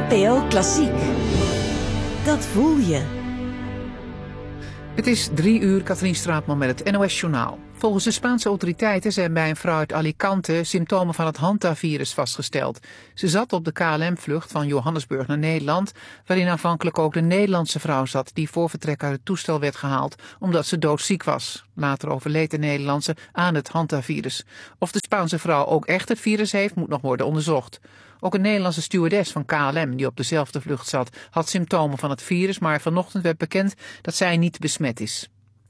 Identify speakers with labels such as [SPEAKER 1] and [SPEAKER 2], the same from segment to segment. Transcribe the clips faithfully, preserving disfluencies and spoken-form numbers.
[SPEAKER 1] N P O Klassiek. Dat voel je.
[SPEAKER 2] Het is drie uur, Katrien Straatman met het N O S-journaal. Volgens de Spaanse autoriteiten zijn bij een vrouw uit Alicante symptomen van het Hanta-virus vastgesteld. Ze zat op de K L M-vlucht van Johannesburg naar Nederland, waarin aanvankelijk ook de Nederlandse vrouw zat die voor vertrek uit het toestel werd gehaald omdat ze doodziek was. Later overleed de Nederlandse aan het Hanta-virus. Of de Spaanse vrouw ook echt het virus heeft, moet nog worden onderzocht. Ook een Nederlandse stewardess van K L M, die op dezelfde vlucht zat, had symptomen van het virus, maar vanochtend werd bekend dat zij niet besmet is.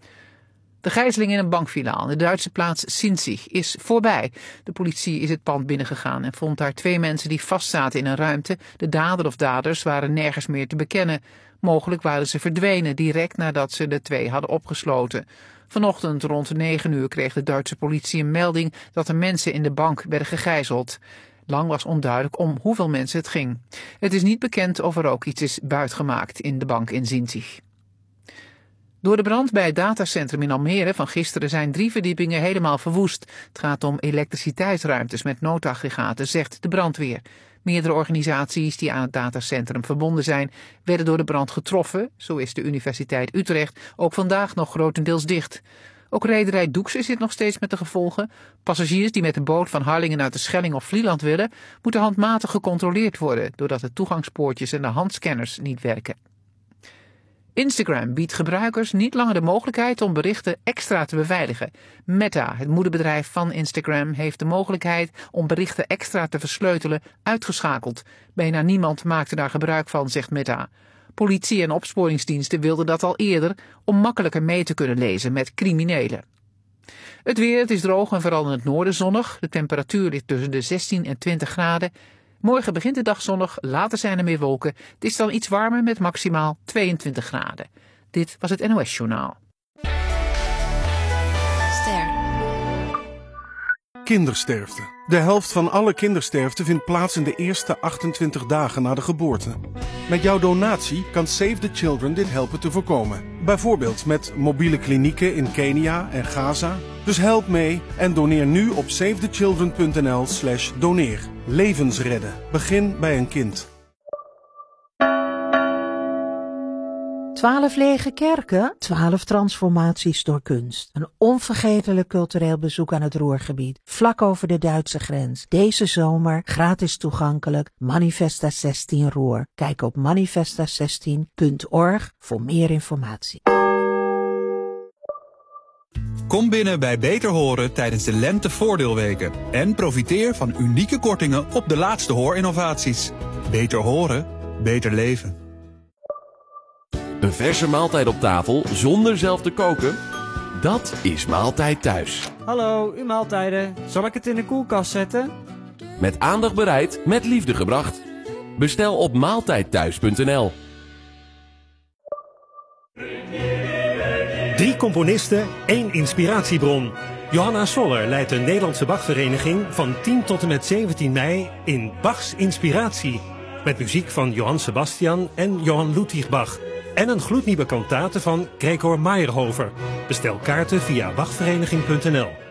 [SPEAKER 2] De gijzeling in een bankfiliaal in de Duitse plaats Sinzig is voorbij. De politie is het pand binnengegaan en vond daar twee mensen die vastzaten in een ruimte. De dader of daders waren nergens meer te bekennen. Mogelijk waren ze verdwenen direct nadat ze de twee hadden opgesloten. Vanochtend rond negen uur kreeg de Duitse politie een melding dat er mensen in de bank werden gegijzeld. Lang was onduidelijk om hoeveel mensen het ging. Het is niet bekend of er ook iets is buitgemaakt in de bank in Sinzig. Door de brand bij het datacentrum in Almere van gisteren zijn drie verdiepingen helemaal verwoest. Het gaat om elektriciteitsruimtes met noodaggregaten, zegt de brandweer. Meerdere organisaties die aan het datacentrum verbonden zijn, werden door de brand getroffen. Zo is de Universiteit Utrecht ook vandaag nog grotendeels dicht. Ook rederij Doekse zit nog steeds met de gevolgen. Passagiers die met de boot van Harlingen uit de Schelling of Vlieland willen, moeten handmatig gecontroleerd worden, doordat de toegangspoortjes en de handscanners niet werken. Instagram biedt gebruikers niet langer de mogelijkheid om berichten extra te beveiligen. Meta, het moederbedrijf van Instagram, heeft de mogelijkheid om berichten extra te versleutelen uitgeschakeld. Bijna niemand maakte daar gebruik van, zegt Meta. Politie en opsporingsdiensten wilden dat al eerder om makkelijker mee te kunnen lezen met criminelen. Het weer, het is droog en vooral in het noorden zonnig. De temperatuur ligt tussen de zestien en twintig graden. Morgen begint de dag zonnig, later zijn er meer wolken. Het is dan iets warmer met maximaal tweeëntwintig graden. Dit was het N O S-journaal.
[SPEAKER 3] Ster.
[SPEAKER 4] Kindersterfte. De helft van alle kindersterfte vindt plaats in de eerste achtentwintig dagen na de geboorte. Met jouw donatie kan Save the Children dit helpen te voorkomen. Bijvoorbeeld met mobiele klinieken in Kenia en Gaza. Dus help mee en doneer nu op savethechildren punt n l slash doneer. Levens redden. Begin bij een kind.
[SPEAKER 5] Twaalf lege kerken, twaalf transformaties door kunst. Een onvergetelijk cultureel bezoek aan het Ruhrgebied, vlak over de Duitse grens. Deze zomer gratis toegankelijk, Manifesta zestien Ruhr. Kijk op manifesta zestien punt org voor meer informatie.
[SPEAKER 6] Kom binnen bij Beter Horen tijdens de lentevoordeelweken en profiteer van unieke kortingen op de laatste hoorinnovaties. Beter horen, beter leven.
[SPEAKER 7] Een verse maaltijd op tafel zonder zelf te koken? Dat is Maaltijd Thuis.
[SPEAKER 8] Hallo, uw maaltijden. Zal ik het in de koelkast zetten?
[SPEAKER 7] Met aandacht bereid, met liefde gebracht. Bestel op maaltijdthuis punt n l.
[SPEAKER 9] Drie componisten, één inspiratiebron. Johanna Soller leidt de Nederlandse Bachvereniging van tien tot en met zeventien mei in Bachs Inspiratie. Met muziek van Johann Sebastian en Johann Ludwig Bach. En een gloednieuwe kantate van Gregor Meyerhofer. Bestel kaarten via bachvereniging punt n l.